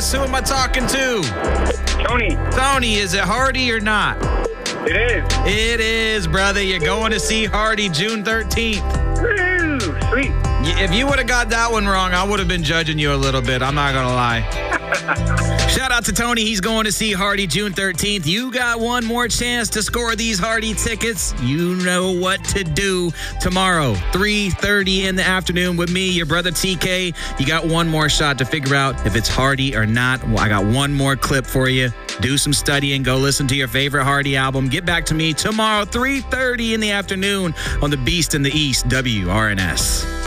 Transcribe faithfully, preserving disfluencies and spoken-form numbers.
Yes. Who am I talking to? Tony. Tony, is it Hardy or not? It is. It is, brother. You're going to see Hardy June thirteenth. Woo, sweet. If you would have got that one wrong, I would have been judging you a little bit. I'm not going to lie. Shout out to Tony. He's going to see Hardy June thirteenth. You got one more chance to score these Hardy tickets. You know what to do tomorrow, three thirty in the afternoon with me, your brother T K. You got one more shot to figure out if it's Hardy or not. Well, I got one more clip for you. Do some studying. Go listen to your favorite Hardy album. Get back to me tomorrow, three thirty in the afternoon on the Beast in the East, W R N S.